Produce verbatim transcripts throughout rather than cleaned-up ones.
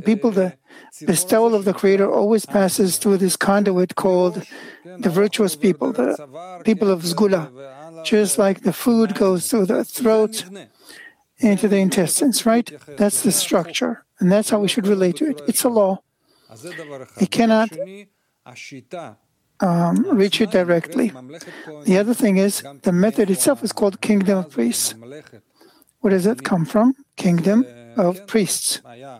people, the bestowal of the Creator always passes through this conduit called the virtuous people, the people of Sgula. Just like the food goes through the throat into the intestines, right? That's the structure, and that's how we should relate to it. It's a law. It cannot um, reach it directly. The other thing is, the method itself is called Kingdom of Priests. Where does that come from? Kingdom of Priests.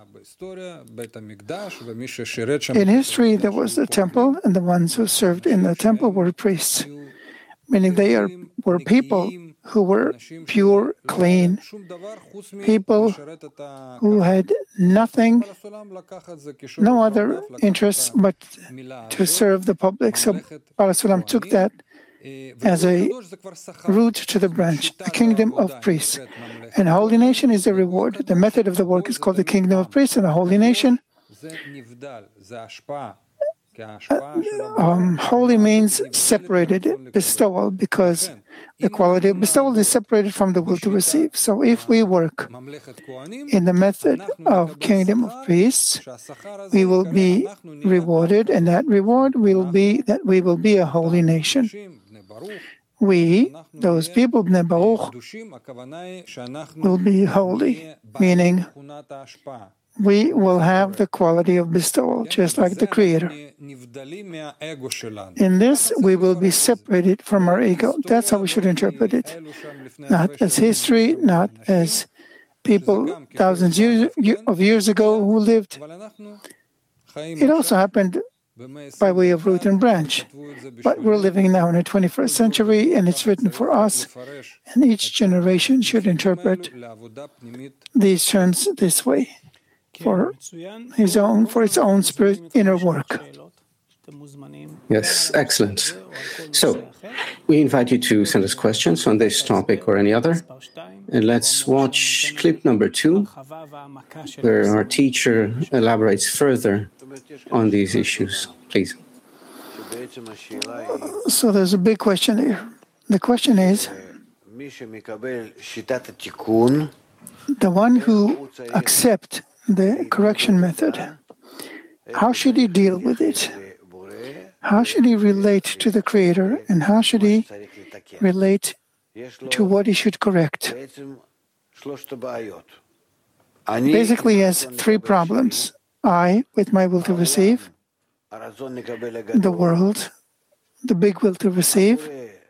In history, there was the temple, and the ones who served in the temple were priests, meaning they are, were people who were pure, clean, people who had nothing, no other interests but to serve the public. So Baal HaSulam took that as a root to the branch, the kingdom of priests. And holy nation is the reward. The method of the work is called the kingdom of priests, and the holy nation. Uh, um, holy means separated, bestowal, because the quality of bestowal is separated from the will to receive. So if we work in the method of kingdom of priests, we will be rewarded, and that reward will be that we will be a holy nation. We, those people, Bnei Baruch, will be holy, meaning we will have the quality of bestowal, just like the Creator. In this, we will be separated from our ego. That's how we should interpret it. Not as history, not as people thousands of years ago who lived. It also happened by way of root and branch. But we're living now in the twenty-first century, and it's written for us, and each generation should interpret these terms this way, for his own, for its own spirit, inner work. Yes, excellent. So, we invite you to send us questions on this topic or any other. And let's watch clip number two, where our teacher elaborates further on these issues. Please. So there's a big question here. The question is, the one who accepts the correction method, how should he deal with it? How should he relate to the Creator, and how should he relate to what he should correct? Basically, he has three problems. I, with my will to receive, the world, the big will to receive,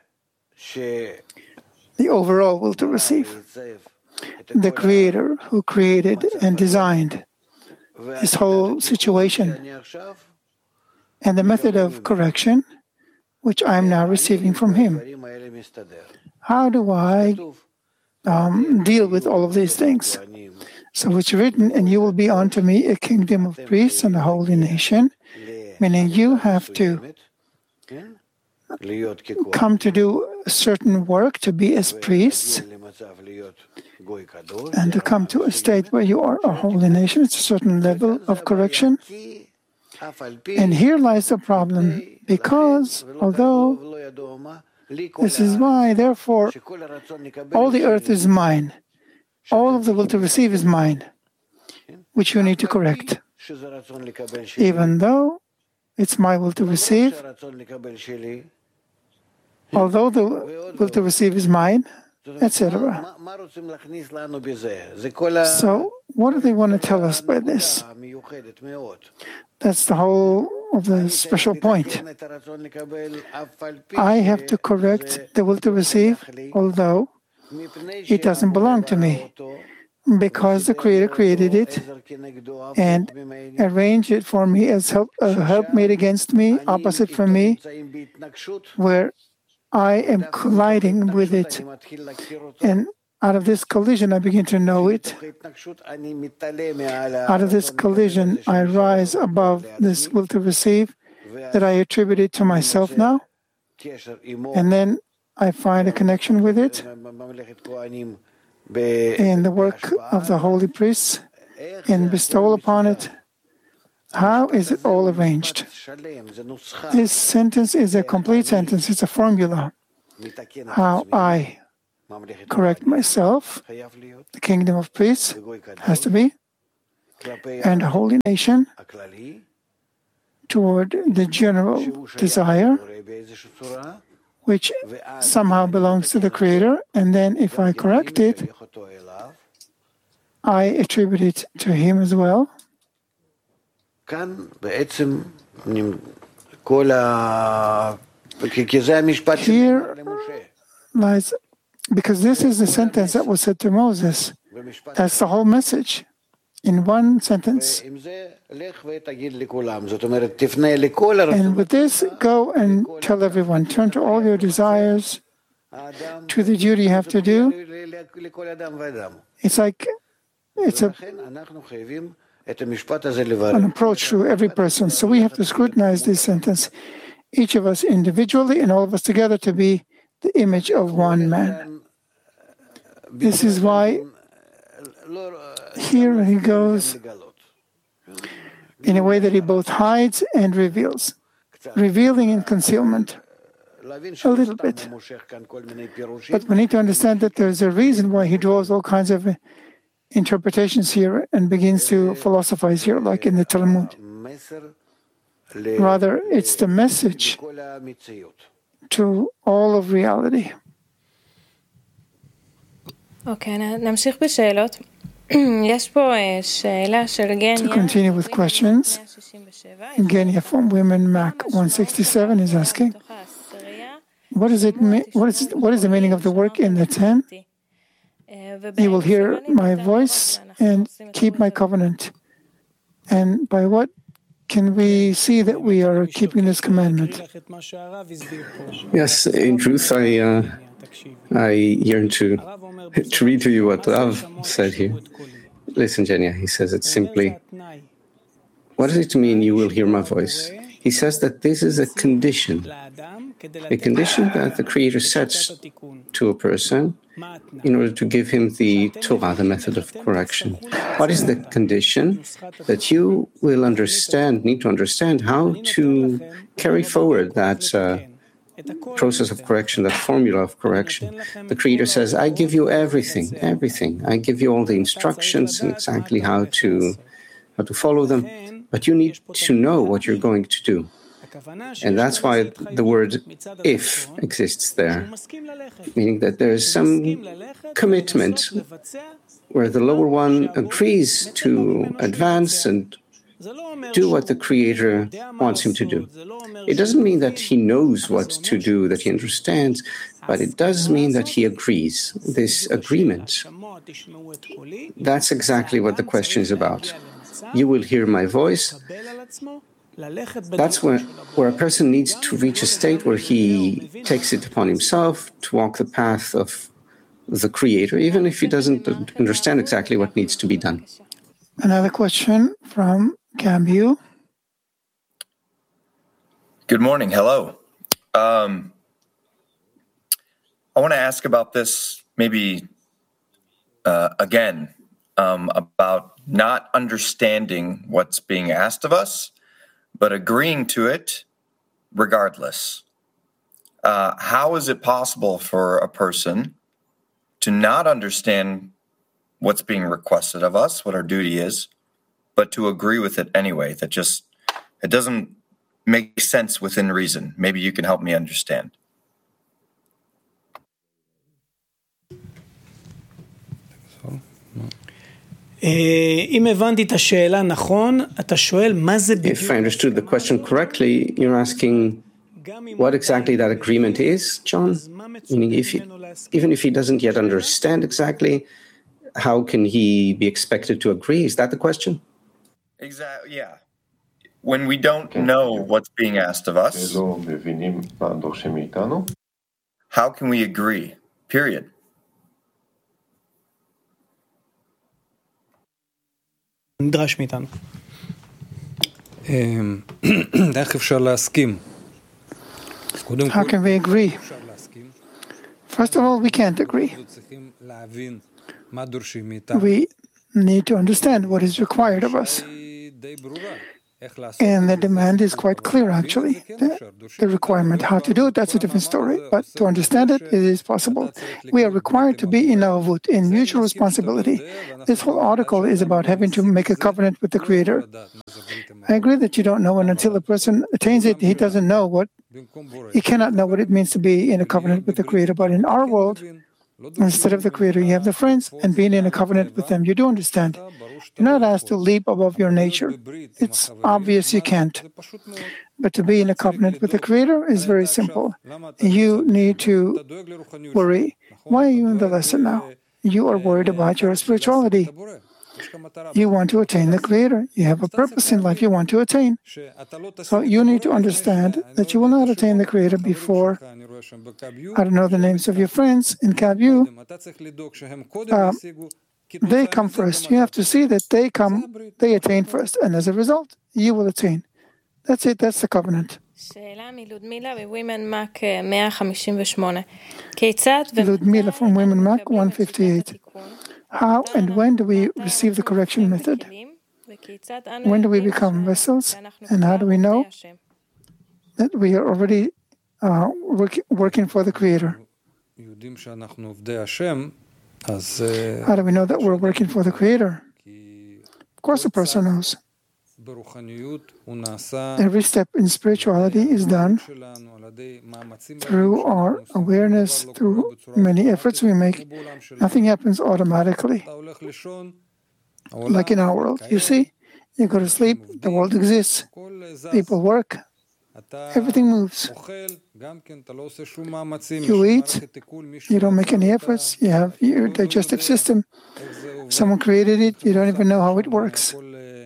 the overall will to receive, the Creator who created and designed this whole situation, and the method of correction, which I am now receiving from Him. How do I um, deal with all of these things? So it's written, and you will be unto me a kingdom of priests and a holy nation, meaning you have to come to do a certain work, to be as priests, and to come to a state where you are a holy nation. It's a certain level of correction. And here lies the problem, because although this is why, therefore, all the earth is mine, all of the will to receive is mine, which you need to correct. Even though it's my will to receive, although the will to receive is mine, et cetera. So, what do they want to tell us by this? That's the whole of the special point. I have to correct the will to receive, although it doesn't belong to me, because the Creator created it and arranged it for me as help, uh, helpmate against me, opposite from me, where I am colliding with it. And out of this collision, I begin to know it. Out of this collision, I rise above this will to receive that I attribute it to myself now. And then I find a connection with it in the work of the holy priests and bestow upon it. How is it all arranged? This sentence is a complete sentence. It's a formula. How I correct myself, the kingdom of priests has to be, and a holy nation toward the general desire, which somehow belongs to the Creator, and then if I correct it, I attribute it to Him as well. Here lies, because this is the sentence that was said to Moses. That's the whole message in one sentence. And with this, go and tell everyone, turn to all your desires, to the duty you have to do. It's like, it's a, an approach to every person. So we have to scrutinize this sentence, each of us individually and all of us together, to be the image of one man. This is why here he goes in a way that he both hides and reveals, revealing and concealment a little bit. But we need to understand that there's a reason why he draws all kinds of interpretations here and begins to philosophize here, like in the Talmud. Rather, it's the message to all of reality. Okay, נמשיך בשאלות. יש פה שאלה של גניה. To continue with questions, Genia from Women Mac one sixty-seven is asking, what is it? What is what is the meaning of the work in the ten? You will hear my voice and keep my covenant. And by what can we see that we are keeping this commandment? Yes, in truth, I uh, I yearn to to read to you what Rav said here. Listen, Genia, he says it simply. What does it mean, you will hear my voice? He says that this is a condition, a condition that the Creator sets to a person in order to give him the Torah, the method of correction. What is the condition? That you will understand, need to understand how to carry forward that uh, process of correction, that formula of correction. The Creator says, I give you everything, everything. I give you all the instructions and exactly how to how to follow them, but you need to know what you're going to do. And that's why the word if exists there, meaning that there is some commitment where the lower one agrees to advance and do what the Creator wants him to do. It doesn't mean that he knows what to do, that he understands, but it does mean that he agrees. This agreement, that's exactly what the question is about. You will hear my voice. That's where, where a person needs to reach a state where he takes it upon himself to walk the path of the Creator, even if he doesn't understand exactly what needs to be done. Another question from Cambu. Good morning. Hello. Um, I want to ask about this maybe uh, again, um, about not understanding what's being asked of us, but agreeing to it regardless. Uh, how is it possible for a person to not understand what's being requested of us, what our duty is, but to agree with it anyway? That just, it doesn't make sense within reason. Maybe you can help me understand. אם הבנתי את השאלה נכון, אתה שואל מה זה בדיוק... If I understood the question correctly, you're asking what exactly that agreement is, John? Meaning, if he, even if he doesn't yet understand exactly, how can he be expected to agree? Is that the question? Exactly, yeah. When we don't know what's being asked of us, how can we agree? Period. נדרש מאיתנו. איך אפשר להסכים? How can we agree? First of all, we can't agree. We need to understand what is required of us. And the demand is quite clear, actually. The, the requirement, how to do it, that's a different story. But to understand it, it is possible. We are required to be in avut, in mutual responsibility. This whole article is about having to make a covenant with the Creator. I agree that you don't know, and until a person attains it, he doesn't know what, he cannot know what it means to be in a covenant with the Creator. But in our world, instead of the Creator, you have the friends, and being in a covenant with them, you do understand. You're not asked to leap above your nature. It's obvious you can't. But to be in a covenant with the Creator is very simple. You need to worry. Why are you in the lesson now? You are worried about your spirituality. You want to attain the Creator. You have a purpose in life you want to attain. So you need to understand that you will not attain the Creator before, I don't know the names of your friends in Kavu, uh, they come first. You have to see that they come, they attain first, and as a result, you will attain. That's it, that's the covenant. Ludmila from Women Mac one fifty-eight. How and when do we receive the correction method? When do we become vessels? And how do we know that we are already uh, work, working for the Creator? How do we know that we're working for the Creator? Of course, a person knows. Every step in spirituality is done through our awareness, through many efforts we make. Nothing happens automatically. Like in our world, you see, you go to sleep, the world exists, people work, everything moves. You eat, you don't make any efforts, you have your digestive system. Someone created it, you don't even know how it works.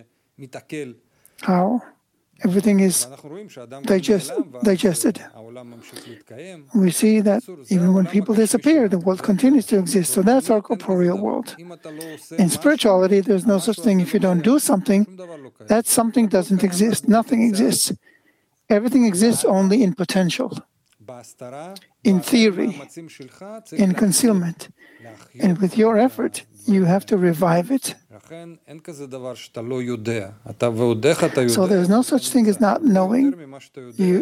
How everything is digest, digested. We see that even when people disappear, the world continues to exist. So that's our corporeal world. In spirituality, there's no such thing. If you don't do something, that something doesn't exist. Nothing exists. Everything exists only in potential, in theory, in concealment. And with your effort, you have to revive it. So there's no such thing as not knowing. You,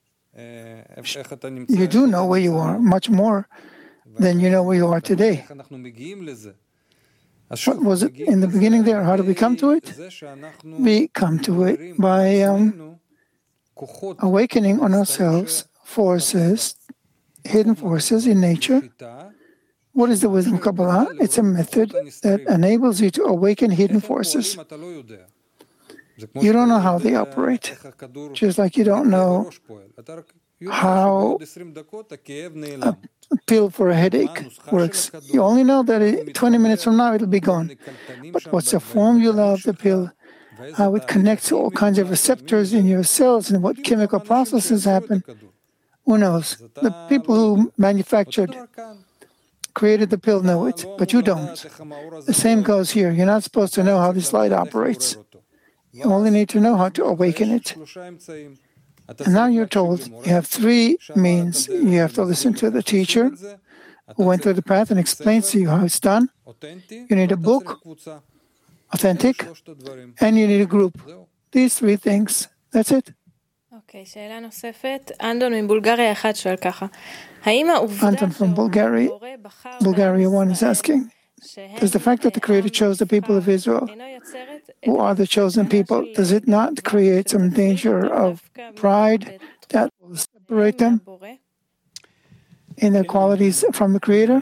you do know where you are, much more than you know where you are today. What was it in the beginning there? How do we come to it? We come to it by um, awakening on ourselves forces, hidden forces in nature. What is the wisdom of Kabbalah? It's a method that enables you to awaken hidden forces. You don't know how they operate, just like you don't know how a pill for a headache works. You only know that twenty minutes from now it'll be gone. But what's the formula of the pill? How it connects to all kinds of receptors in your cells and what chemical processes happen? Who knows? The people who manufactured created the pill know it, but you don't. The same goes here. You're not supposed to know how this light operates. You only need to know how to awaken it. And now you're told you have three means. You have to listen to the teacher who went through the path and explains to you how it's done. You need a book, authentic, and you need a group. These three things. That's it. אוקיי, שאלה נוספת. אנדון מבולגריה אחד שואל ככה. האם העובדה Anton from Bulgaria, Bulgaria one is asking, does the fact that the Creator chose the people of Israel, who are the chosen people, does it not create some danger of pride that will separate them in their qualities from the Creator?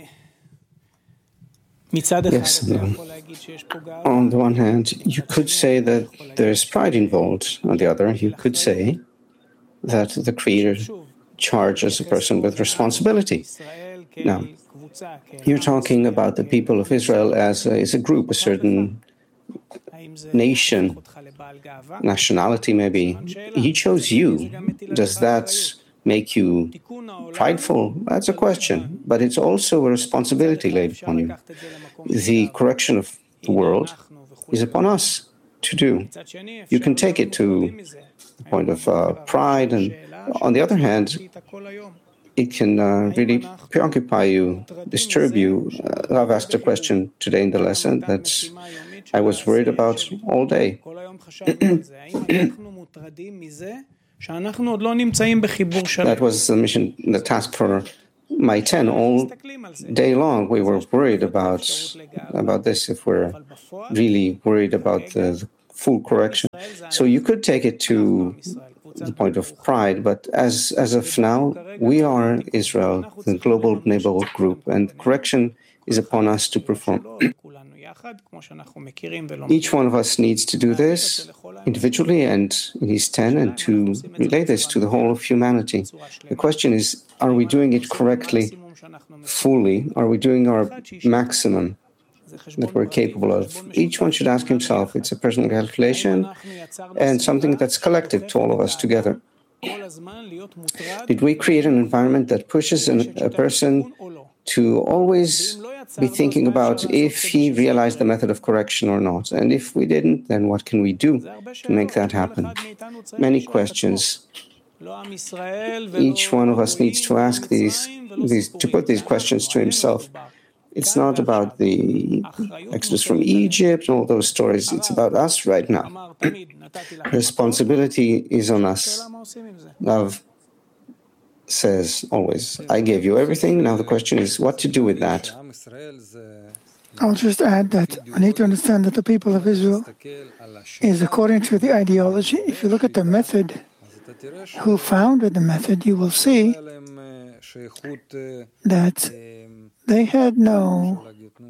Yes. On the one hand, you could say that there's pride involved. On the other, you could say that the Creator charges a person with responsibility. Now, you're talking about the people of Israel as a, as a group, a certain nation, nationality maybe. He chose you. Does that make you prideful? That's a question. But it's also a responsibility laid upon you. The correction of the world is upon us to do. You can take it to the point of uh, pride, and on the other hand, it can uh, really preoccupy you, disturb you. Uh, I've asked a question today in the lesson that I was worried about all day. That was the mission, the task for my ten. All day long we were worried about, about this, if we're really worried about the, the full correction. So you could take it to the point of pride, but as as of now, we are Israel, the global Bnei Baruch group, and correction is upon us to perform. Each one of us needs to do this individually and in his ten, and to relay this to the whole of humanity. The question is, are we doing it correctly, fully? Are we doing our maximum that we're capable of? Each one should ask himself. It's a personal calculation and something that's collective to all of us together. Did we create an environment that pushes an, a person to always be thinking about if he realized the method of correction or not? And if we didn't, then what can we do to make that happen? Many questions. Each one of us needs to ask these, these to put these questions to himself. It's not about the Exodus from Egypt and all those stories. It's about us right now. Responsibility is on us. Love says always, I gave you everything. Now the question is what to do with that. I'll just add that we need to understand that the people of Israel is according to the ideology. If you look at the method, who founded the method, you will see that they had no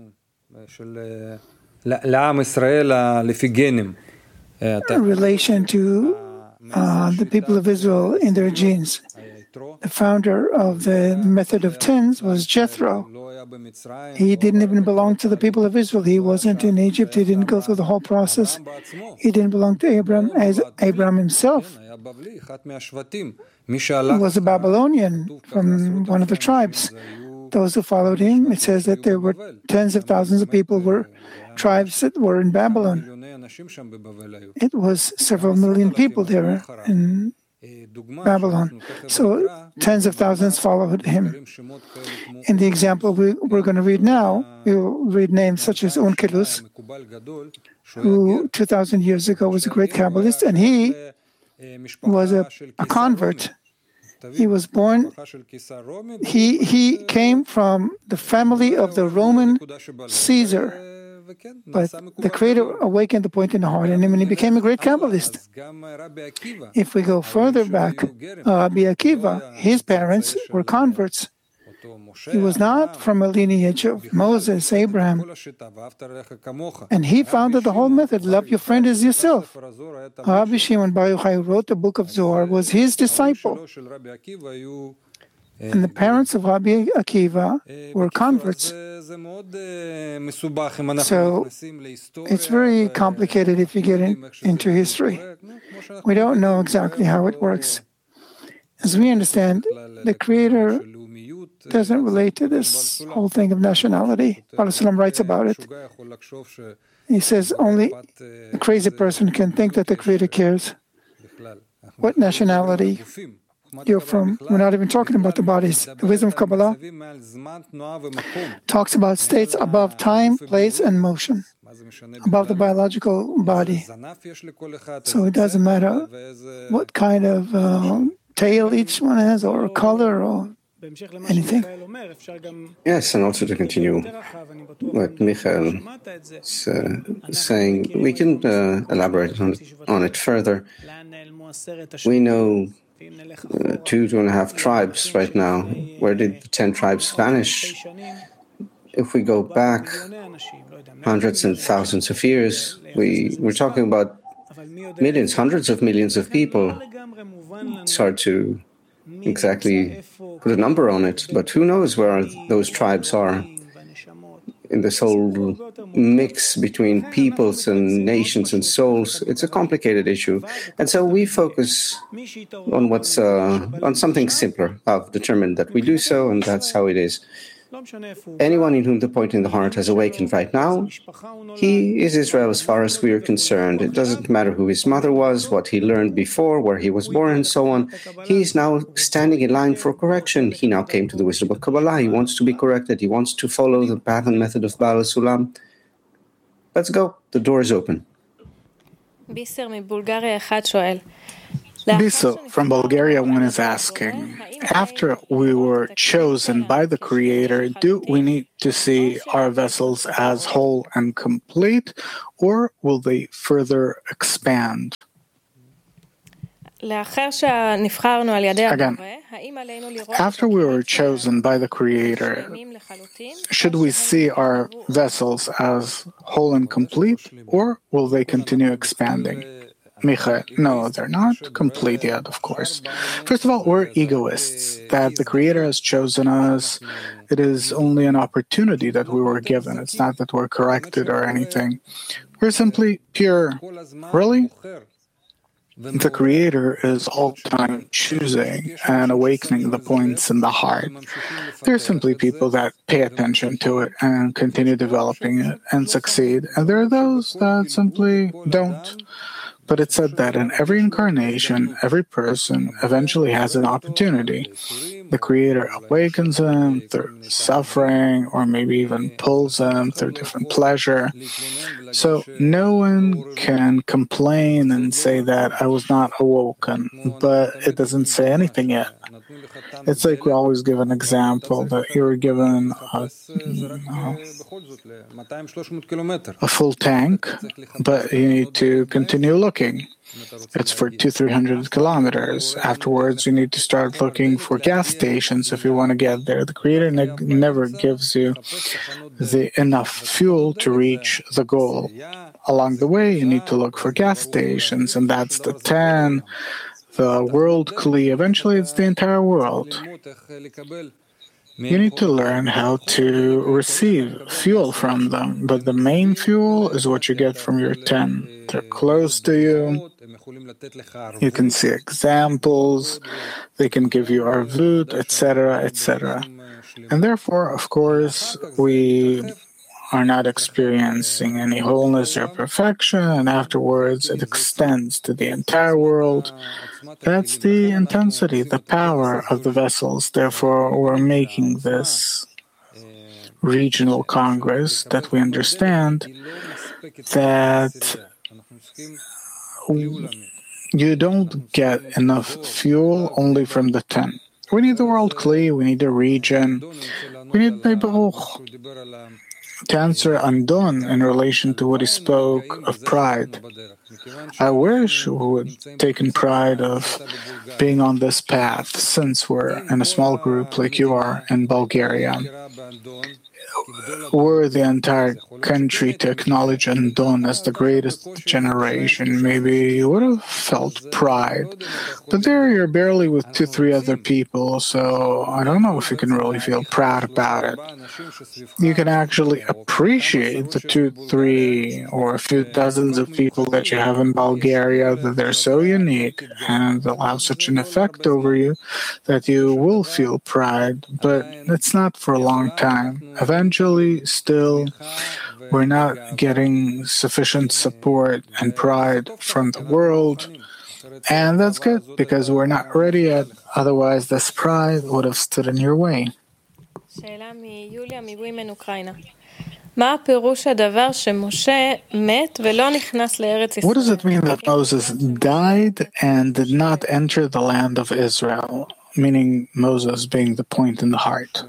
relation to uh, the people of Israel in their genes. The founder of the method of tens was Jethro. He didn't even belong to the people of Israel. He wasn't in Egypt. He didn't go through the whole process. He didn't belong to Abraham, as Abraham himself was a Babylonian from one of the tribes. Those who followed him, it says that there were tens of thousands of people, were tribes that were in Babylon. It was several million people there in Babylon. So tens of thousands followed him. In the example we, we're going to read now, we'll read names such as Onkelos, who two thousand years ago was a great Kabbalist, and he was a, a convert. He was born, he, he came from the family of the Roman Caesar, but the Creator awakened the point in the heart in him, and he became a great Kabbalist. If we go further back, uh, Rabbi Akiva, his parents were converts. He was not from a lineage of Moses, Abraham, and he founded the whole method, love your friend as yourself. Rabbi Shimon Bar Yochai, who wrote the book of Zohar, was his disciple. And the parents of Rabbi Akiva were converts. So it's very complicated if you get in, into history. We don't know exactly how it works. As we understand, the Creator doesn't relate to this whole thing of nationality. Al-Salam writes about it. He says only a crazy person can think that the Creator cares. What nationality you're from? We're not even talking about the bodies. The wisdom of Kabbalah talks about states above time, place, and motion, above the biological body. So it doesn't matter what kind of uh, tail each one has, or color, or anything. Yes, and also to continue what Michael is uh, saying, we can uh, elaborate on, on it further. We know uh, two, two and a half tribes right now. Where did the ten tribes vanish? If we go back hundreds and thousands of years, we, we're talking about millions, hundreds of millions of people. It's hard to exactly put a number on it, but who knows where those tribes are in this whole mix between peoples and nations and souls. It's a complicated issue, and so we focus on what's uh, on something simpler. I've determined that we do so, and that's how it is. Anyone in whom the point in the heart has awakened right now, he is Israel as far as we are concerned. It doesn't matter who his mother was, what he learned before, where he was born, and so on. He is now standing in line for correction. He now came to the wisdom of Kabbalah. He wants to be corrected. He wants to follow the path and method of Baal Sulam. let's go. The door is open. Biso from Bulgaria one is asking, after we were chosen by the Creator, do we need to see our vessels as whole and complete, or will they further expand? Again, after we were chosen by the Creator, should we see our vessels as whole and complete, or will they continue expanding? Micha, no, they're not complete yet, of course. First of all, we're egoists, that the Creator has chosen us. It is only an opportunity that we were given. It's not that we're corrected or anything. We're simply pure. Really? The Creator is all the time choosing and awakening the points in the heart. There are simply people that pay attention to it and continue developing it and succeed, and there are those that simply don't. But it's said that in every incarnation, every person eventually has an opportunity. The Creator awakens them through suffering, or maybe even pulls them through different pleasure. So no one can complain and say that I was not awoken, but it doesn't say anything yet. It's like we always give an example that you were given a, a full tank, but you need to continue looking. It's for two, three hundred kilometers. Afterwards, you need to start looking for gas stations if you want to get there. The Creator ne- never gives you the enough fuel to reach the goal. Along the way, you need to look for gas stations, and that's the ten, the world Kli. Eventually, it's the entire world. You need to learn how to receive fuel from them, but the main fuel is what you get from your ten. They're close to you. You can see examples. They can give you arvut, et cetera, et cetera. And therefore, of course, we are not experiencing any wholeness or perfection, and afterwards it extends to the entire world. That's the intensity, the power of the vessels. Therefore, we're making this regional congress that we understand that you don't get enough fuel only from the ten. We need the world Kli, we need a region, we need Baruch. To answer Andon in relation to what he spoke of pride, I wish we would take in pride of being on this path, since we're in a small group like you are in Bulgaria. Were the entire country to acknowledge Andon as the greatest generation, maybe you would have felt pride. But there you're barely with two, three other people, so I don't know if you can really feel proud about it. You can actually appreciate the two, three, or a few dozens of people that you have in Bulgaria, that they're so unique and they'll have such an effect over you that you will feel pride, but it's not for a long time. Eventually, still, we're not getting sufficient support and pride from the world. And that's good, because we're not ready yet. Otherwise, this pride would have stood in your way. What does it mean that Moses died and did not enter the land of Israel? Meaning Moses being the point in the heart.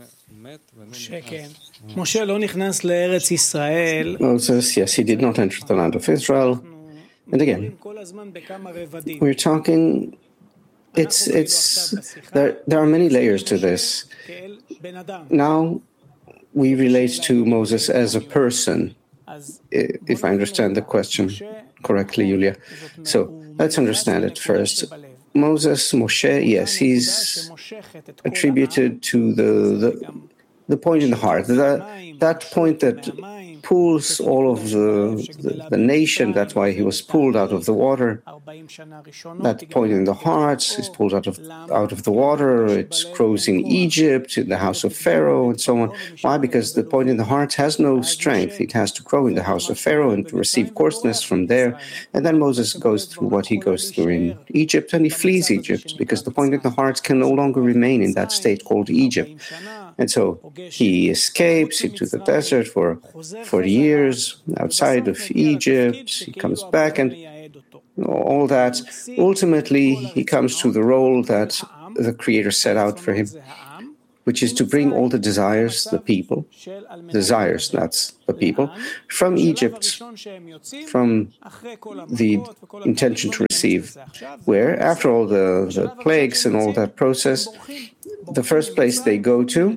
Moses, yes, he did not enter the land of Israel. And again, we're talking, it's, it's, there, there are many layers to this. Now, we relate to Moses as a person, if I understand the question correctly, Yulia. So, let's understand it first. Moses, Moshe, yes, he's attributed to the, the the point in the heart, the, that point that pulls all of the, the, the nation. That's why he was pulled out of the water. That point in the heart is pulled out of out of the water. It grows in Egypt, in the house of Pharaoh, and so on. Why? Because the point in the heart has no strength. It has to grow in the house of Pharaoh and to receive coarseness from there. And then Moses goes through what he goes through in Egypt, and he flees Egypt because the point in the heart can no longer remain in that state called Egypt. And so he escapes into the desert for forty years outside of Egypt. He comes back and all that. Ultimately, he comes to the role that the Creator set out for him, which is to bring all the desires, the people, desires, that's the people, from Egypt, from the intention to receive, where after all the, the plagues and all that process, the first place they go to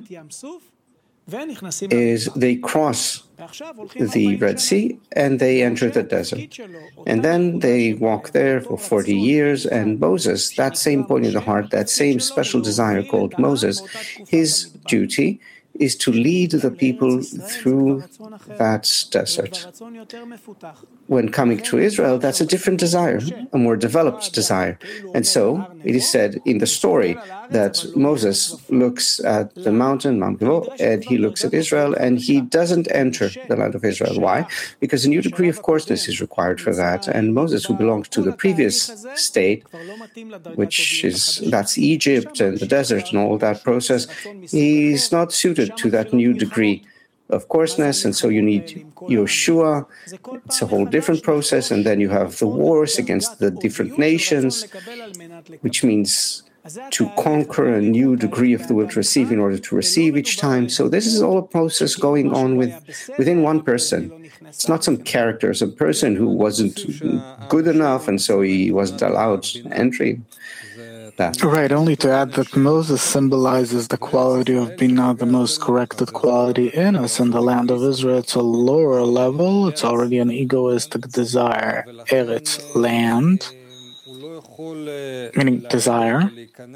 is they cross the Red Sea and they enter the desert. And then they walk there for forty years, and Moses, that same point in the heart, that same special desire called Moses, his duty is to lead the people through that desert. When coming to Israel, that's a different desire, a more developed desire. And so it is said in the story that Moses looks at the mountain, Mount Nebo, and he looks at Israel, and he doesn't enter the land of Israel. Why? Because a new degree of coarseness is required for that. And Moses, who belonged to the previous state, which is, that's Egypt and the desert and all that process, he's not suited to that new degree of coarseness, and so you need Yeshua. It's a whole different process, and then you have the wars against the different nations, which means to conquer a new degree of the will to receive in order to receive each time. So this is all a process going on with within one person. It's not some character, some person who wasn't good enough, and so he wasn't allowed entry. That. Right, only to add that Moses symbolizes the quality of Binah, the most corrected quality in us. In the land of Israel, it's a lower level, it's already an egoistic desire. Eretz, land, meaning desire,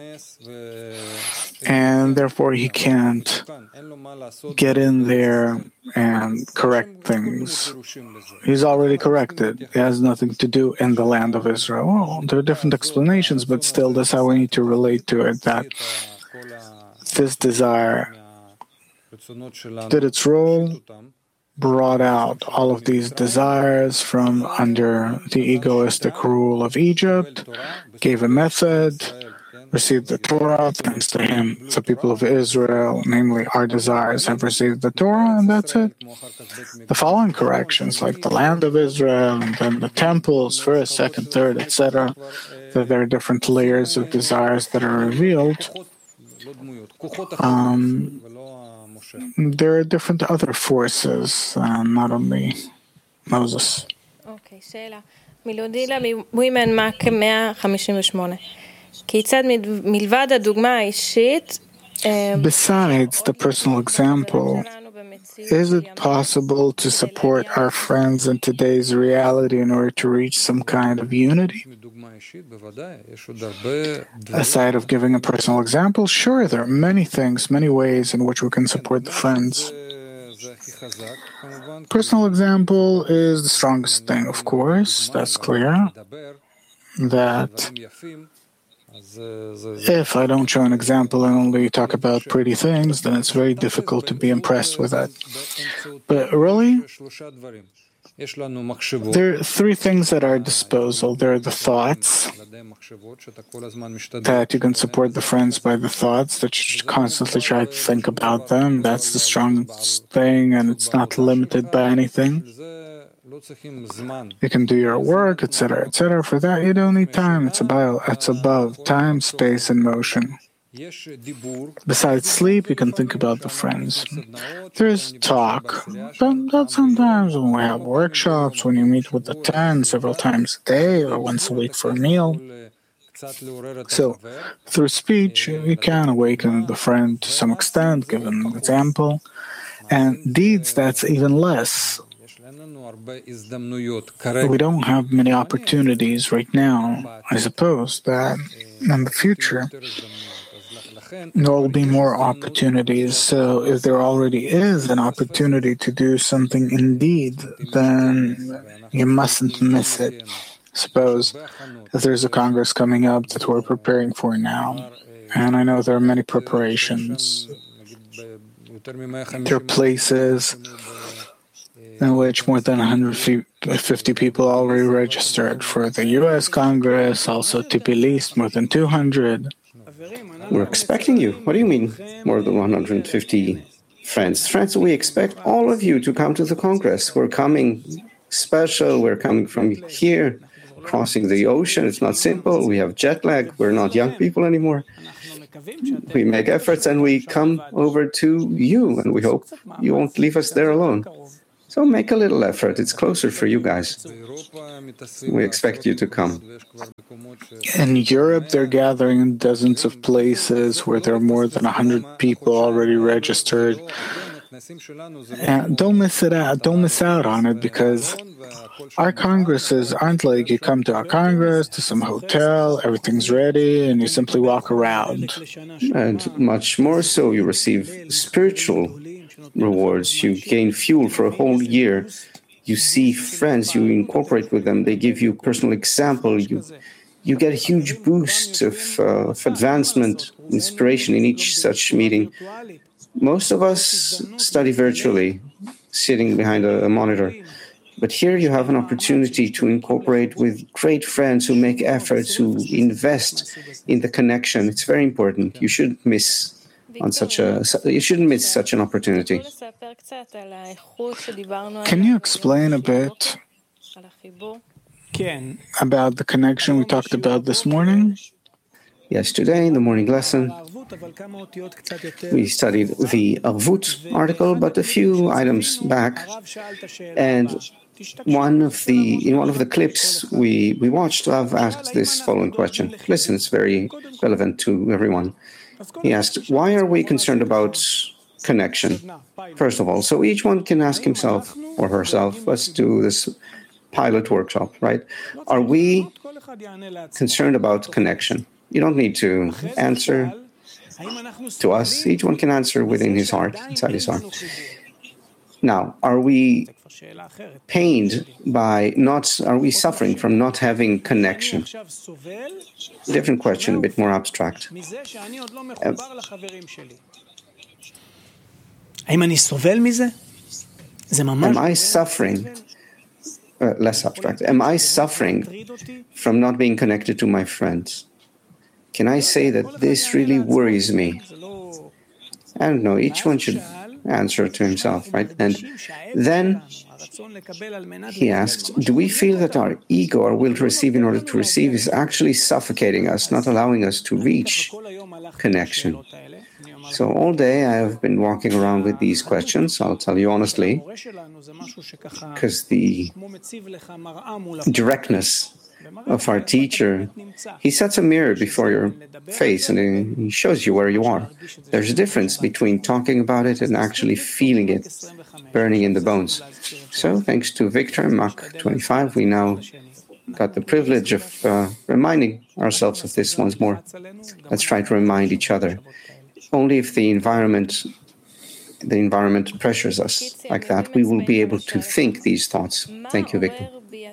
and therefore he can't get in there and correct things. He's already corrected. It has nothing to do in the land of Israel. Well, there are different explanations, but still that's how we need to relate to it, that this desire did its role, brought out all of these desires from under the egoistic rule of Egypt, gave a method, received the Torah. Thanks to him, the people of Israel, namely our desires, have received the Torah, and that's it. The following corrections, like the land of Israel, and then the temples, first, second, third, et cetera, that there are different layers of desires that are revealed. Um, there are different other forces, uh, not only Moses. אוקיי, שאלה. מלודי לווימן מק מאה חמישים ושמונה. כיצד מלבד הדוגמה האישית... Besides the personal example, is it possible to support our friends in today's reality in order to reach some kind of unity? Aside of giving a personal example, sure, there are many things, many ways in which we can support the friends. Personal example is the strongest thing, of course, that's clear. That if I don't show an example and only talk about pretty things, then it's very difficult to be impressed with that. But really, there are three things at our disposal. There are the thoughts, that you can support the friends by the thoughts, that you constantly try to think about them. That's the strongest thing, and it's not limited by anything. You can do your work, et cetera, et cetera. For that, you don't need time. It's about, it's above time, space, and motion. Besides sleep, you can think about the friends. There's talk, but that's sometimes when we have workshops, when you meet with the ten several times a day or once a week for a meal. So, through speech, you can awaken the friend to some extent, give an example. And deeds, that's even less. We don't have many opportunities right now. I suppose that in the future, there will be more opportunities. So if there already is an opportunity to do something indeed, then you mustn't miss it. Suppose if there's a Congress coming up that we're preparing for now, and I know there are many preparations. There are places in which more than one hundred fifty people already registered for the U S Congress, also Tbilisi, more than two hundred. We're expecting you. What do you mean, more than one hundred fifty friends. Friends, we expect all of you to come to the Congress. We're coming special. We're coming from here, crossing the ocean. It's not simple. We have jet lag. We're not young people anymore. We make efforts and we come over to you, and we hope you won't leave us there alone. So make a little effort. It's closer for you guys. We expect you to come. In Europe, they're gathering in dozens of places where there are more than one hundred people already registered. And don't miss it out. Don't miss out on it, because our congresses aren't like you come to our congress, to some hotel, everything's ready, and you simply walk around. And much more so, you receive spiritual rewards. You gain fuel for a whole year. You see friends, you incorporate with them. They give you personal example. You you get a huge boost of, uh, of advancement, inspiration in each such meeting. Most of us study virtually, sitting behind a, a monitor. But here you have an opportunity to incorporate with great friends who make efforts, who invest in the connection. It's very important. You shouldn't miss on such a you shouldn't miss such an opportunity. Can you explain a bit about the connection we talked about this morning? Yes, today in the morning lesson, we studied the Arvut article, but a few items back, and one of the in one of the clips we, we watched, Rav asked this following question. Listen, it's very relevant to everyone. He asked, why are we concerned about connection? First of all, so each one can ask himself or herself, let's do this pilot workshop, right? Are we concerned about connection? You don't need to answer to us. Each one can answer within his heart, inside his heart. Now, are we pained by not, are we suffering from not having connection? Different question, a bit more abstract. Uh, am I suffering, uh, less abstract, am I suffering from not being connected to my friends? Can I say that this really worries me? I don't know, each one should answer to himself, right? And then he asked, do we feel that our ego, our will to receive in order to receive, is actually suffocating us, not allowing us to reach connection? So all day I have been walking around with these questions, I'll tell you honestly, because the directness of our teacher, he sets a mirror before your face and he shows you where you are. There's a difference between talking about it and actually feeling it burning in the bones. So thanks to Victor and Mach twenty-five, we now got the privilege of uh, reminding ourselves of this once more. Let's try to remind each other. Only if the environment the environment pressures us like that, we will be able to think these thoughts. Thank you, Victor.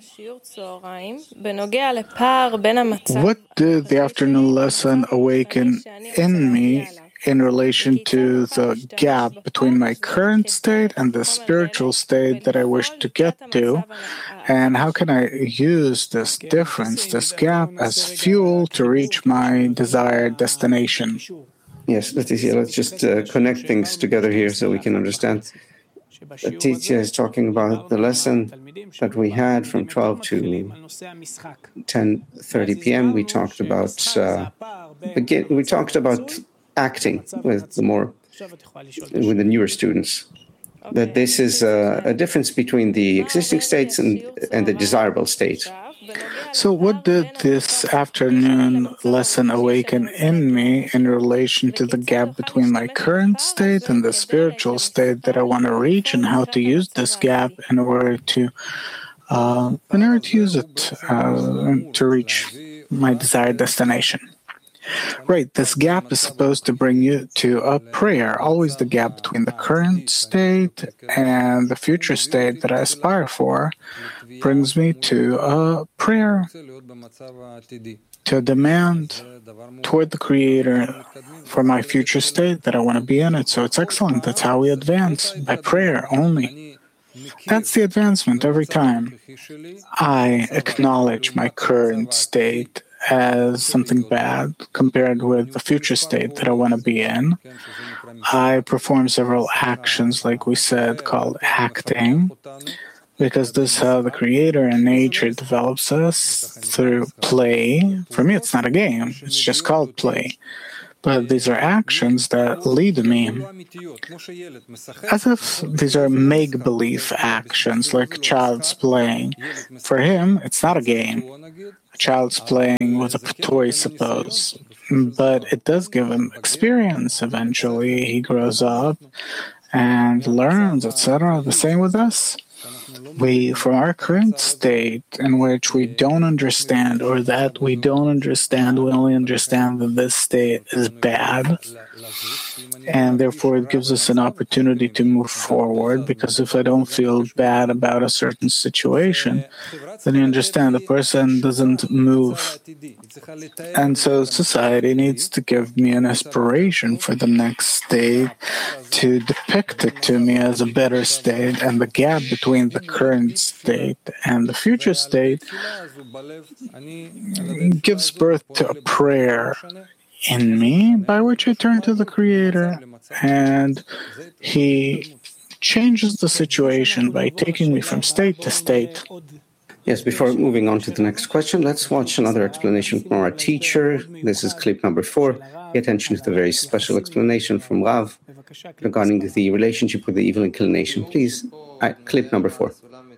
What did the afternoon lesson awaken in me in relation to the gap between my current state and the spiritual state that I wish to get to? And how can I use this difference, this gap, as fuel to reach my desired destination? Yes, Leticia, let's just uh, connect things together here so we can understand. Leticia is talking about the lesson that we had from twelve to ten thirty p.m. We talked about uh, again, we talked about acting with the more with the newer students. That this is a, a difference between the existing states and and the desirable state. So what did this afternoon lesson awaken in me in relation to the gap between my current state and the spiritual state that I want to reach, and how to use this gap in order to uh, in order to use it uh, to reach my desired destination? Right, this gap is supposed to bring you to a prayer, always the gap between the current state and the future state that I aspire for brings me to a prayer, to a demand toward the Creator for my future state that I want to be in it. So it's excellent. That's how we advance, by prayer only. That's the advancement every time. I acknowledge my current state as something bad compared with the future state that I want to be in. I perform several actions, like we said, called acting, because this is how the Creator and nature develops us through play. For me, it's not a game. It's just called play. But these are actions that lead me, as if these are make-believe actions, like child's playing. For him, it's not a game. A child's playing with a toy, suppose. But it does give him experience eventually. He grows up and learns, et cetera. The same with us. We, from our current state in which we don't understand, or that we don't understand, we only understand that this state is bad, and therefore it gives us an opportunity to move forward, because if I don't feel bad about a certain situation, then you understand the person doesn't move. And so society needs to give me an aspiration for the next state, to depict it to me as a better state, and the gap between the current state and the future state gives birth to a prayer in me, by which I turn to the Creator, and He changes the situation by taking me from state to state. Yes, before moving on to the next question, let's watch another explanation from our teacher. This is clip number four. Pay attention to the very special explanation from Rav regarding the relationship with the evil inclination. Please, uh, clip number four.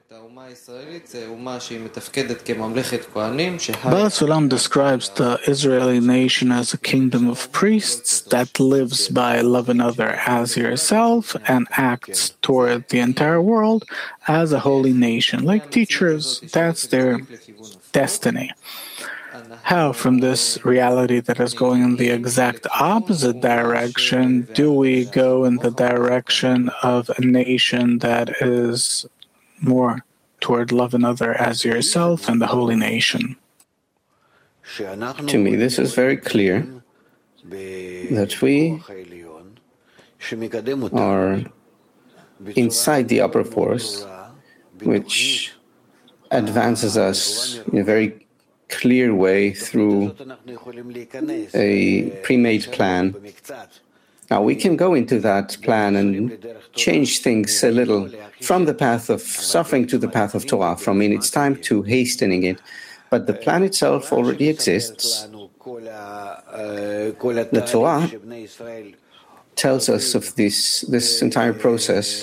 Baal Sulam describes the Israeli nation as a kingdom of priests that lives by love another as yourself and acts toward the entire world as a holy nation, like teachers. That's their destiny. How, from this reality that is going in the exact opposite direction, do we go in the direction of a nation that is more toward love another as yourself and the holy nation? To me, this is very clear that we are inside the upper force, which advances us in a very clear way through a pre-made plan. Now, we can go into that plan and change things a little from the path of suffering to the path of Torah, from minutes time to hastening it. But the plan itself already exists. The Torah tells us of this, this entire process,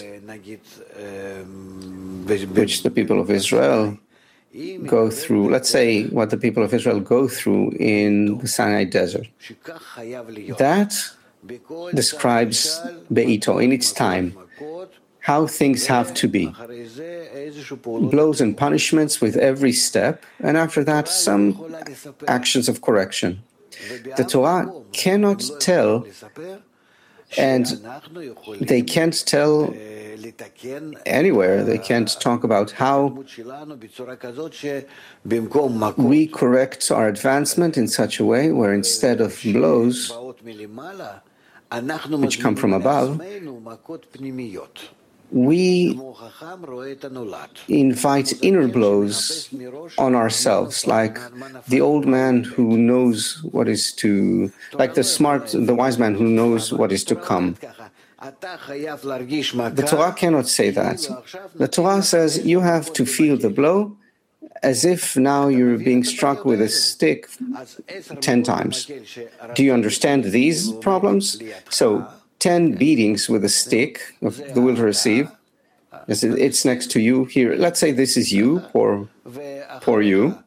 which the people of Israel go through. Let's say what the people of Israel go through in the Sinai desert. That describes Be'ito, in its time, how things have to be. Blows and punishments with every step, and after that, some actions of correction. The Torah cannot tell, and they can't tell anywhere, they can't talk about how we correct our advancement in such a way where instead of blows which come from above, we invite inner blows on ourselves, like the old man who knows what is to, like the smart, the wise man who knows what is to come. The Torah cannot say that. The Torah says you have to feel the blow as if now you're being struck with a stick ten times. Do you understand these problems? So, ten beatings with a stick of the will to receive. It's next to you here. Let's say this is you, or for you,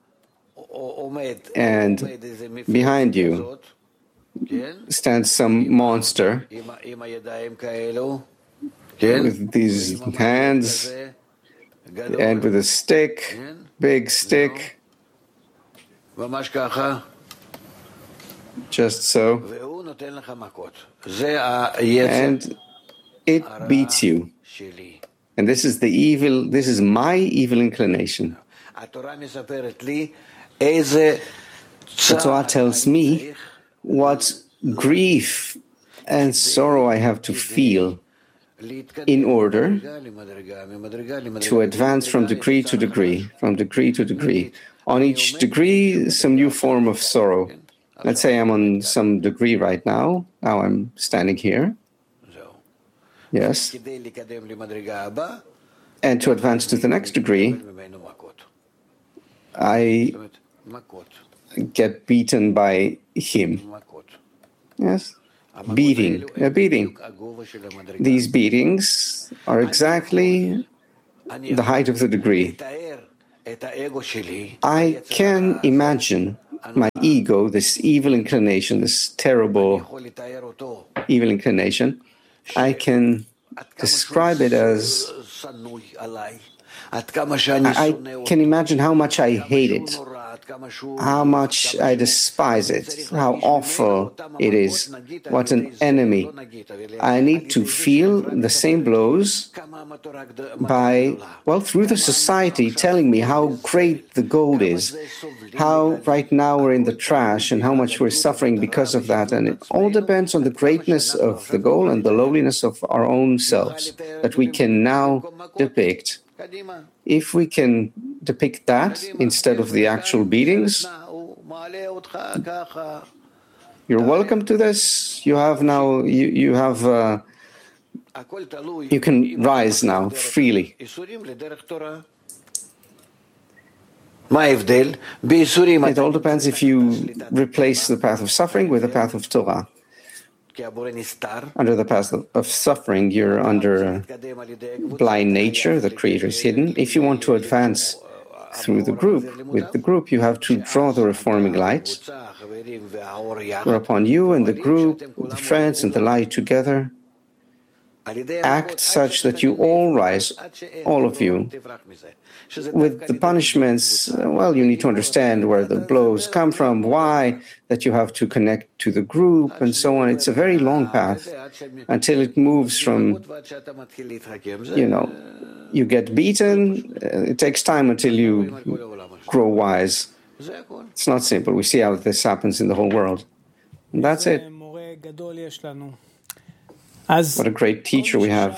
and behind you stands some monster with these hands and with a stick, big stick, just so, and it beats you. And this is the evil, this is my evil inclination. The Torah tells me what grief and sorrow I have to feel in order to advance from degree to degree, from degree to degree. On each degree, some new form of sorrow. Let's say I'm on some degree right now. Now I'm standing here. Yes. And to advance to the next degree, I get beaten by him. Yes. Beating, a beating. These beatings are exactly the height of the degree. I can imagine my ego, this evil inclination, this terrible evil inclination. I can describe it as, I can imagine how much I hate it, how much I despise it, how awful it is, what an enemy. I need to feel the same blows by, well, through the society telling me how great the gold is, how right now we're in the trash and how much we're suffering because of that. And it all depends on the greatness of the goal and the lowliness of our own selves that we can now depict. If we can depict that instead of the actual beatings, you're welcome to this. You have now, you, you have, uh, you can rise now freely. It all depends if you replace the path of suffering with the path of Torah. Under the path of suffering, you're under blind nature, the Creator is hidden. If you want to advance through the group, with the group, you have to draw the reforming light. Whereupon you and the group, the friends and the light together, act such that you all rise, all of you. With the punishments, well, you need to understand where the blows come from, why, that you have to connect to the group, and so on. It's a very long path until it moves from, you know, you get beaten. It takes time until you grow wise. It's not simple. We see how this happens in the whole world. And that's it. What a great teacher we have.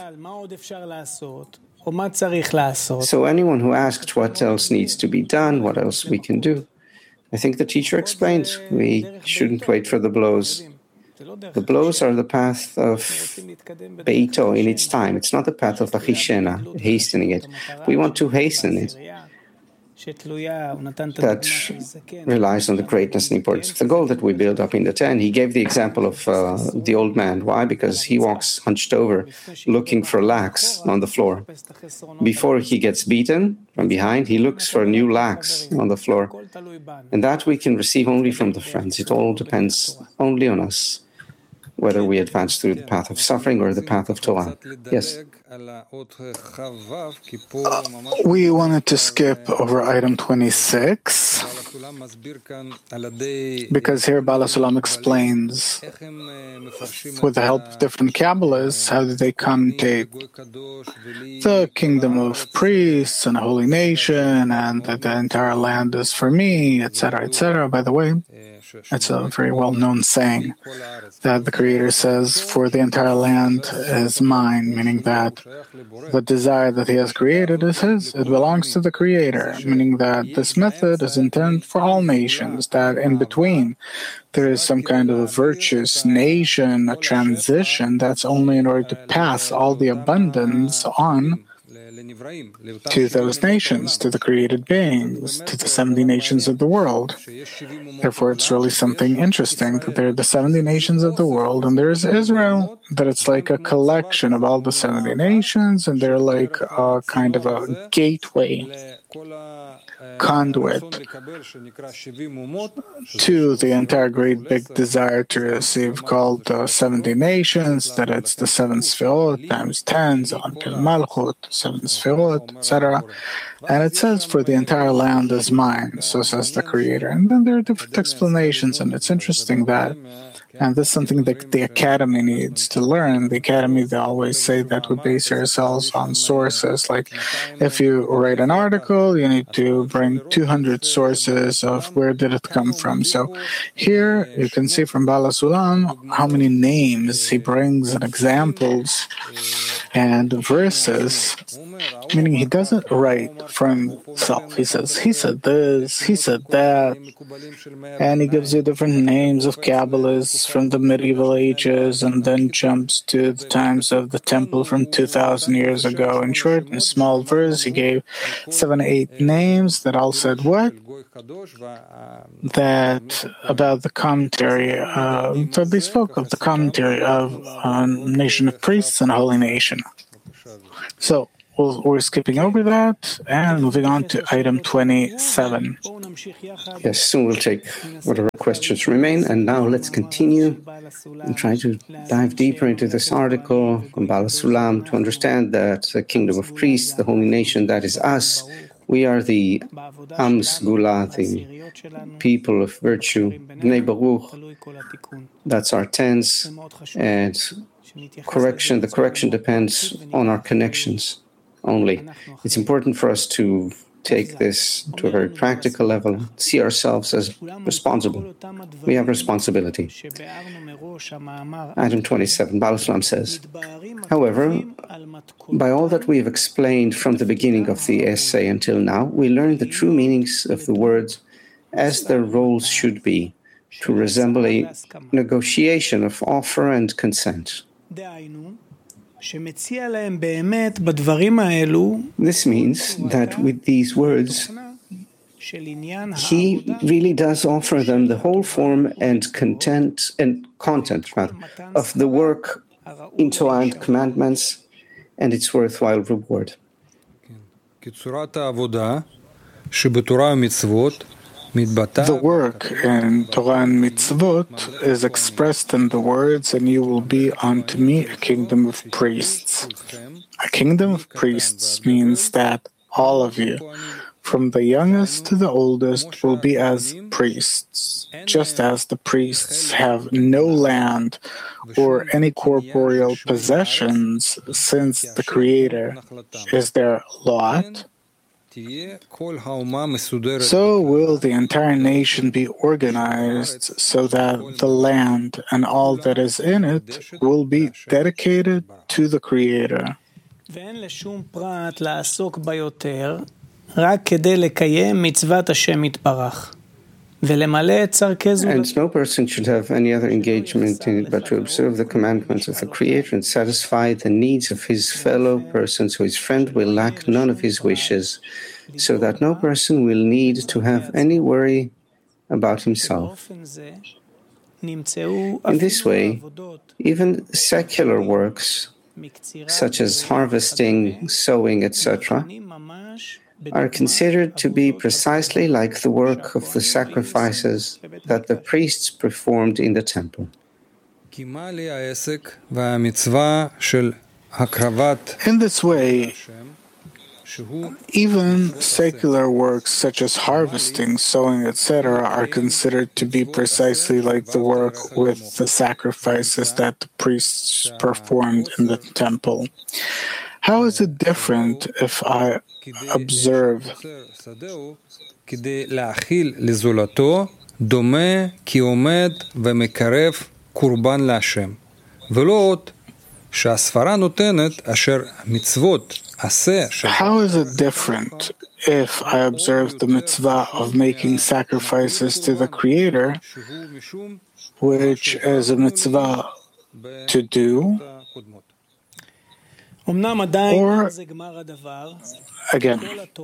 So anyone who asks what else needs to be done, what else we can do, I think the teacher explained we shouldn't wait for the blows. The blows are the path of Beito in its time. It's not the path of Achishena, hastening it. We want to hasten it. That relies on the greatness and importance of the goal that we build up in the ten. He gave the example of uh, the old man. Why? Because he walks hunched over, looking for lakhs on the floor. Before he gets beaten from behind, he looks for new lakhs on the floor. And that we can receive only from the friends. It all depends only on us, whether we advance through the path of suffering or the path of Torah. Yes? Uh, we wanted to skip over item twenty-six because here Baal HaSulam explains, with the help of different Kabbalists, how did they connotate the kingdom of priests and a holy nation, and that the entire land is for me, et cetera, et cetera. By the way, it's a very well-known saying that the Creator says, for the entire land is mine, meaning that the desire that He has created is His. It belongs to the Creator, meaning that this method is intended for all nations, that in between there is some kind of a virtuous nation, a transition that's only in order to pass all the abundance on to those nations, to the created beings, to the seventy nations of the world. Therefore, it's really something interesting that there are the seventy nations of the world, and there's Israel, that it's like a collection of all the seventy nations, and they're like a kind of a gateway, conduit to the entire great big desire to receive called uh, seventy nations, that it's the seven Sfirot times ten, Zohar Malchut, seven Sfirot, et cetera. And it says, for the entire land is mine, so says the Creator. And then there are different explanations, and it's interesting that, and this is something that the Academy needs to learn. The Academy, they always say that we base ourselves on sources. Like, if you write an article, you need to bring two hundred sources of where did it come from. So here you can see from Baal HaSulam how many names he brings and examples and verses, meaning he doesn't write from himself. He says, he said this, he said that, and he gives you different names of Kabbalists from the medieval ages and then jumps to the times of the temple from two thousand years ago. In short, in a small verse, he gave seven, eight names that all said what? That about the commentary, uh, that they spoke of the commentary of a nation of priests and a holy nation. So we'll, we're skipping over that and moving on to item twenty-seven. Yes, soon we'll take whatever questions remain. And now let's continue and try to dive deeper into this article on Baal HaSulam to understand that the kingdom of priests, the holy nation, that is us. We are the Am Sgula, the people of virtue, Bnei Baruch. That's our tense. And correction, the correction depends on our connections only. It's important for us to take this to a very practical level, see ourselves as responsible. We have responsibility. Item twenty-seven, Baal HaSulam says, however, by all that we have explained from the beginning of the essay until now, we learn the true meanings of the words as their roles should be, to resemble a negotiation of offer and consent. This means that with these words, he really does offer them the whole form and content and content rather, of the work in Torah and commandments and its worthwhile reward. The work in Torah and Mitzvot is expressed in the words, and you will be unto me a kingdom of priests. A kingdom of priests means that all of you, from the youngest to the oldest, will be as priests, just as the priests have no land or any corporeal possessions, since the Creator is their lot. So will the entire nation be organized so that the land and all that is in it will be dedicated to the Creator. And no person should have any other engagement in it but to observe the commandments of the Creator and satisfy the needs of his fellow persons, so his friend will lack none of his wishes, so that no person will need to have any worry about himself. In this way, even secular works, such as harvesting, sowing, et cetera, are considered to be precisely like the work of the sacrifices that the priests performed in the temple. In this way, even secular works such as harvesting, sowing, et cetera are considered to be precisely like the work with the sacrifices that the priests performed in the temple. How is it different if I observe? How is it different if I observe the mitzvah of making sacrifices to the Creator, which is a mitzvah to do? Or, again,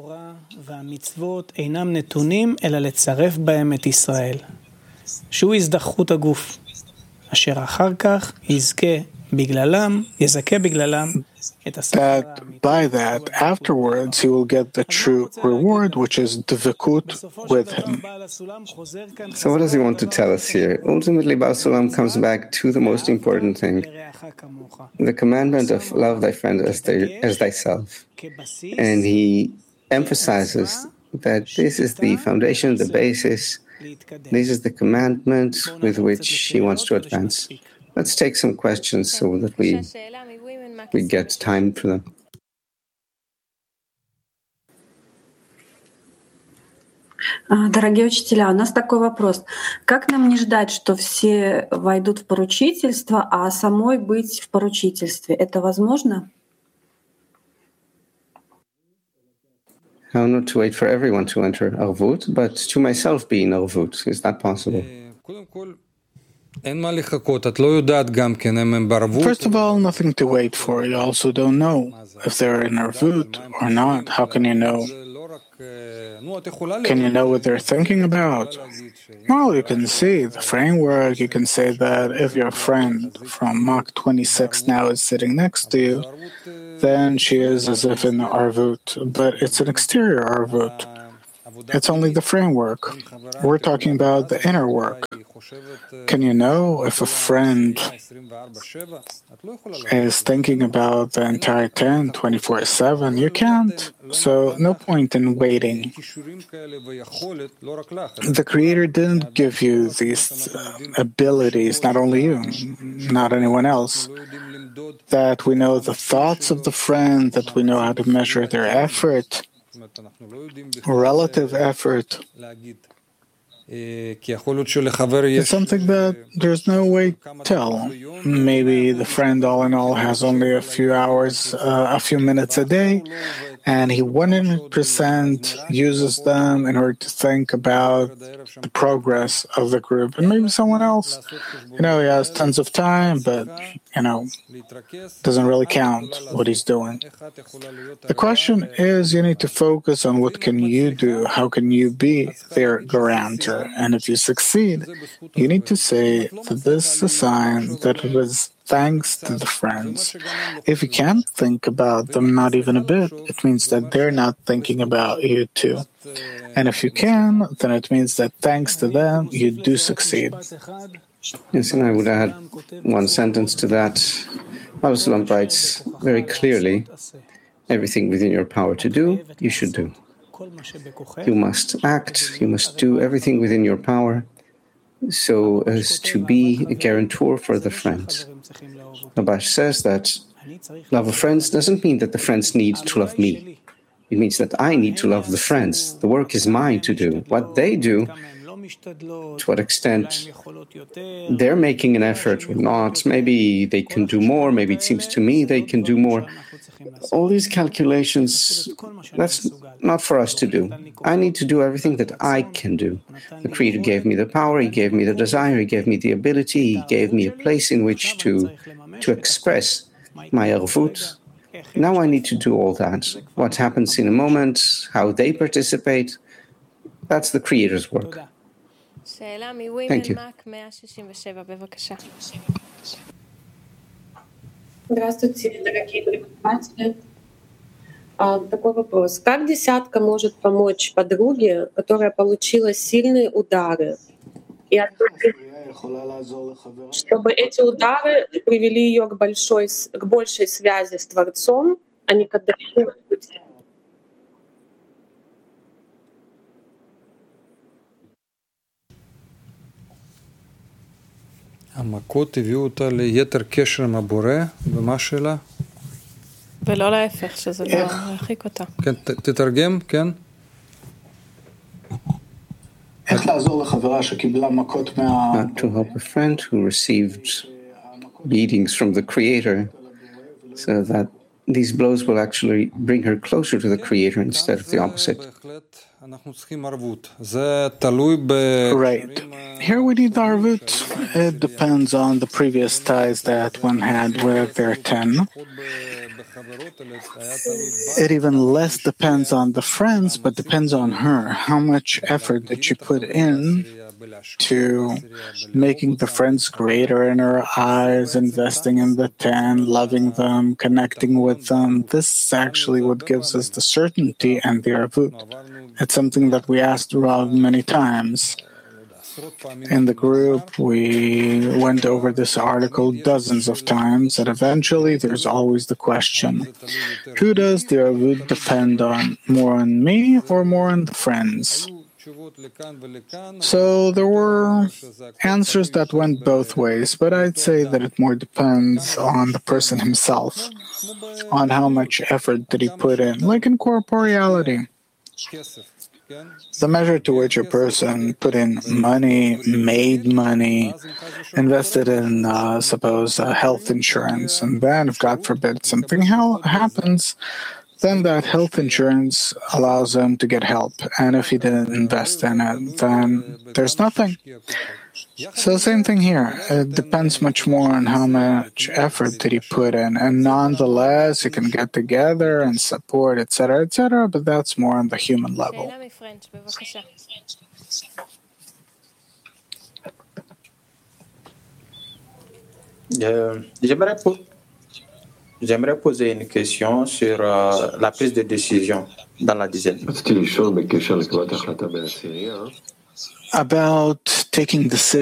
that by that, afterwards, he will get the true reward, which is dvekut with him. So what does he want to tell us here? Ultimately, Baal HaSulam comes back to the most important thing, the commandment of love thy friend as, thy, as thyself. And he emphasizes that this is the foundation, the basis, this is the commandment with which he wants to advance. Let's take some questions so that we we get time for them. Дорогие учителя, у нас такой вопрос. Как нам не ждать, что все войдут в поручительство, а самой быть в поручительстве? Это возможно? How not to wait for everyone to enter Arvut, but to myself be in Arvut. Is that possible? First of all, nothing to wait for. You also don't know if they're in Arvut or not. How can you know? Can you know what they're thinking about? Well, you can see the framework. You can say that if your friend from Mach twenty-six now is sitting next to you, then she is as if in the Arvut, but it's an exterior Arvut. It's only the framework. We're talking about the inner work. Can you know if a friend is thinking about the entire ten, twenty-four seven? You can't. So no point in waiting. The Creator didn't give you these uh, abilities, not only you, not anyone else, that we know the thoughts of the friend, that we know how to measure their effort, relative effort. It's something that there's no way to tell. Maybe the friend, all in all, has only a few hours, uh, a few minutes a day, and he one hundred percent uses them in order to think about the progress of the group. And maybe someone else, you know, he has tons of time, but, you know, doesn't really count what he's doing. The question is, you need to focus on what can you do, how can you be their guarantor. And if you succeed, you need to say that this is a sign that it was thanks to the friends. If you can't think about them, not even a bit, it means that they're not thinking about you too. And if you can, then it means that thanks to them, you do succeed. Yes, and I would add one sentence to that. Abba Salam writes very clearly, everything within your power to do, you should do. You must act, you must do everything within your power so as to be a guarantor for the friends. Rabash says that love of friends doesn't mean that the friends need to love me. It means that I need to love the friends. The work is mine to do. What they do, to what extent they're making an effort or not, maybe they can do more, maybe it seems to me they can do more. All these calculations, that's not for us to do. I need to do everything that I can do. The Creator gave me the power, He gave me the desire, He gave me the ability, He gave me a place in which to, to express my Arvut. Now I need to do all that. What happens in a moment, how they participate, that's the Creator's work. Thank you. Здравствуйте, дорогие преподаватели. Такой вопрос. Как десятка может помочь подруге, которая получила сильные удары, и чтобы эти удары привели ее к большой, к большей связи с Творцом, а не к отдалению от пути? המכות הביאו אותה ליתר קשר עם הבורא, ומה השאלה? ולא להפך, שזה לא ירחיק אותה. כן, תתרגם, כן? איך לעזור לחברה שקיבלה מכות מה... Not to help a friend who received beatings from the Creator, so that these blows will actually bring her closer to the Creator instead of the opposite. Right. Here we need the Arvut. It depends on the previous ties that one had with their ten. It even less depends on the friends, but depends on her. How much effort did she put in to making the friends greater in her eyes, investing in the ten, loving them, connecting with them? This is actually what gives us the certainty and the Arvut. It's something that we asked Rav many times. In the group, we went over this article dozens of times, and eventually there's always the question, who does the Arvut depend on? More on me or more on the friends? So there were answers that went both ways, but I'd say that it more depends on the person himself, on how much effort did he put in, like in corporeality. The measure to which a person put in money, made money, invested in, uh, suppose, uh, health insurance, and then, if God forbid, something ha- happens, then that health insurance allows him to get help. And if he didn't invest in it, then there's nothing. So same thing here. It depends much more on how much effort did he put in. And nonetheless, you can get together and support, et cetera, et cetera, but that's more on the human level. Euh, j'aimerais, po- j'aimerais poser une question sur euh, la prise de décision dans la dizaine. About taking decisions.